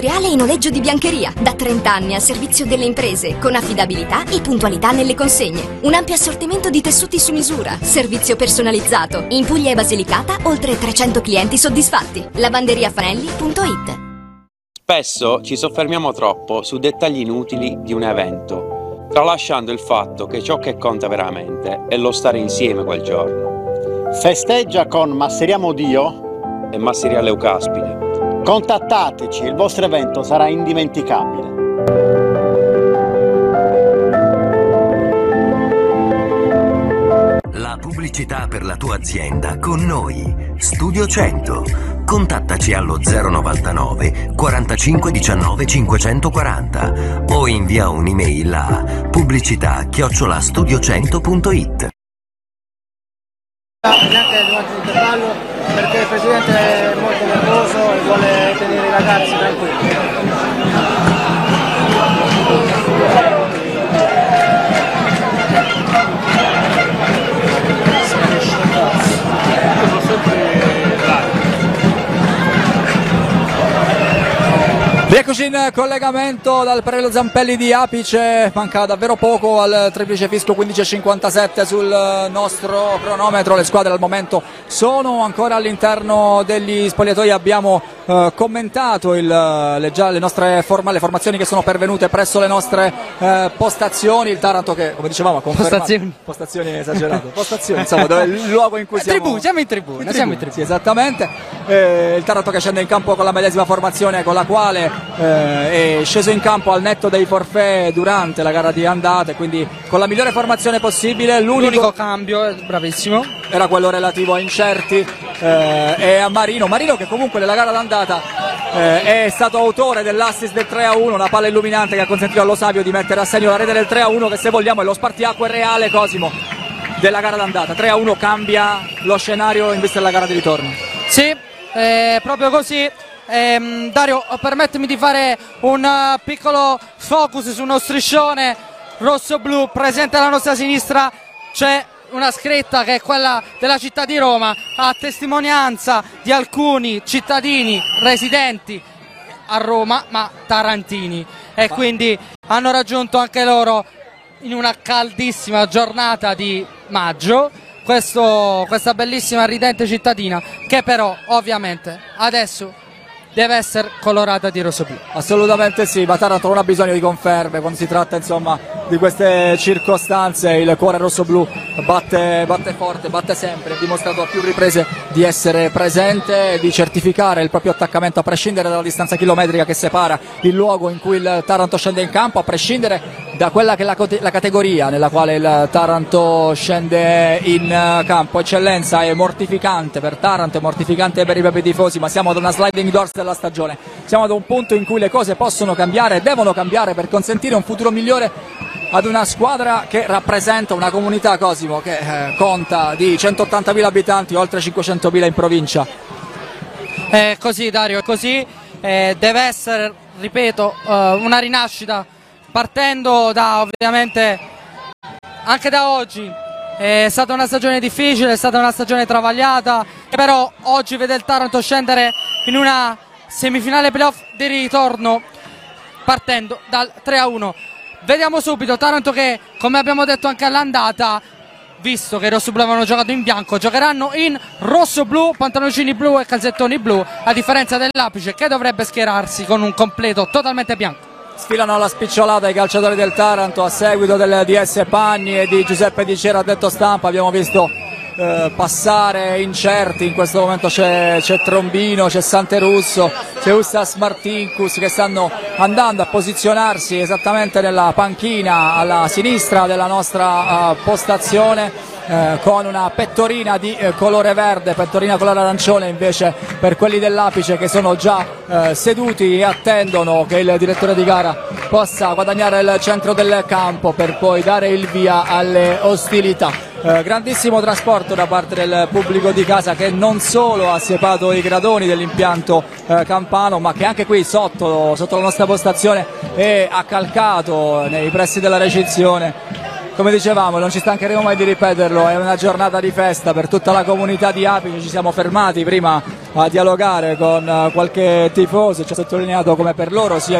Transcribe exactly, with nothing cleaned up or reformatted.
industriale in noleggio di biancheria. Da trenta anni al servizio delle imprese, con affidabilità e puntualità nelle consegne. Un ampio assortimento di tessuti su misura. Servizio personalizzato. In Puglia e Basilicata, oltre trecento clienti soddisfatti. lavanderia fanelli punto it. Spesso ci soffermiamo troppo su dettagli inutili di un evento, tralasciando il fatto che ciò che conta veramente è lo stare insieme quel giorno. Festeggia con Masseriamo Dio e Masseria Leucaspide. Contattateci, il vostro evento sarà indimenticabile. La pubblicità per la tua azienda con noi. Studio cento. Contattaci allo zero novantanove quarantacinque diciannove cinquecentoquaranta o invia un'email a pubblicità chiocciola studio cento punto it. Neanche durante l'intervallo, perché il presidente è molto nervoso e vuole tenere i ragazzi tranquilli. Rieccoci in collegamento dal Parello Zampelli di Apice, manca davvero poco al triplice fischio, quindici e cinquantasette sul nostro cronometro. Le squadre al momento sono ancora all'interno degli spogliatoi, abbiamo eh, commentato il, le, già, le nostre forma, le formazioni che sono pervenute presso le nostre eh, postazioni. Il Taranto che, come dicevamo, ha confermato postazioni, postazioni esagerato, postazioni insomma, dove il luogo in cui siamo, tribù, siamo in tribù, in siamo in tribù. Sì, esattamente. Eh, il Taranto che scende in campo con la medesima formazione con la quale Eh, è sceso in campo al netto dei forfait durante la gara di andata, quindi con la migliore formazione possibile. L'unico, L'unico cambio, bravissimo, era quello relativo a Incerti eh, e a Marino. Marino che comunque nella gara d'andata eh, è stato autore dell'assist del tre a uno, una palla illuminante che ha consentito allo Savio di mettere a segno la rete del tre a uno, che se vogliamo è lo spartiacque reale, Cosimo, della gara d'andata. tre a uno cambia lo scenario in vista della gara di ritorno. Sì, eh, proprio così. Eh, Dario, permettimi di fare un uh, piccolo focus su uno striscione rosso-blu presente alla nostra sinistra. C'è una scritta che è quella della città di Roma, a testimonianza di alcuni cittadini residenti a Roma ma tarantini, e quindi hanno raggiunto anche loro in una caldissima giornata di maggio questo, questa bellissima ridente cittadina, che però ovviamente adesso deve essere colorata di rosso-blu. Assolutamente sì, ma Taranto non ha bisogno di conferme quando si tratta insomma di queste circostanze. Il cuore rosso-blu batte, batte forte, batte sempre, ha dimostrato a più riprese di essere presente, di certificare il proprio attaccamento a prescindere dalla distanza chilometrica che separa il luogo in cui il Taranto scende in campo, a prescindere da quella che è la, la categoria nella quale il Taranto scende in campo. Eccellenza è mortificante per Taranto, è mortificante per i propri tifosi, ma siamo ad una sliding doors della stagione, siamo ad un punto in cui le cose possono cambiare e devono cambiare per consentire un futuro migliore ad una squadra che rappresenta una comunità, Cosimo, che eh, conta di centottantamila abitanti, oltre cinquecentomila in provincia. È così, Dario, è così, eh, deve essere, ripeto, uh, una rinascita partendo da, ovviamente, anche da oggi. È stata una stagione difficile, è stata una stagione travagliata, però oggi vede il Taranto scendere in una semifinale playoff di ritorno partendo dal tre a uno. Vediamo subito Taranto che, come abbiamo detto anche all'andata, visto che i rossoblu avevano giocato in bianco, giocheranno in rosso-blu, pantaloncini blu e calzettoni blu, a differenza dell'Apice che dovrebbe schierarsi con un completo totalmente bianco. Sfilano alla spicciolata i calciatori del Taranto a seguito del D S Pagni e di Giuseppe Di Cera, detto stampa. Abbiamo visto eh, passare Incerti, in questo momento c'è, c'è Trombino, c'è Santerusso, c'è Ustas Martinkus che stanno andando a posizionarsi esattamente nella panchina alla sinistra della nostra uh, postazione. Eh, con una pettorina di eh, colore verde, pettorina colore arancione invece per quelli dell'Apice, che sono già eh, seduti e attendono che il direttore di gara possa guadagnare il centro del campo per poi dare il via alle ostilità. Eh, grandissimo trasporto da parte del pubblico di casa, che non solo ha siepato i gradoni dell'impianto eh, campano, ma che anche qui sotto, sotto la nostra postazione è accalcato nei pressi della recinzione. Come dicevamo, non ci stancheremo mai di ripeterlo, è una giornata di festa per tutta la comunità di Apice. Ci siamo fermati prima a dialogare con qualche tifoso, ci ha sottolineato come per loro sia